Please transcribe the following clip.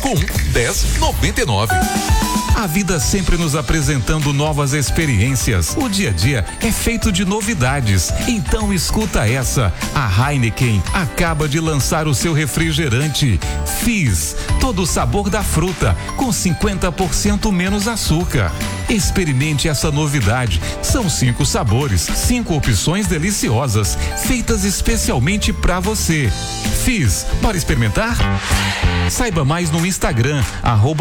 com 10,99. A vida sempre nos apresentando novas experiências. O dia a dia é feito de novidades. Então escuta essa. A Heineken acaba de lançar o seu refrigerante Fizz, todo o sabor da fruta, com 50% menos açúcar. Experimente essa novidade. São 5 sabores, 5 opções deliciosas, feitas especialmente para você. Fizz, bora experimentar? Saiba mais no Instagram,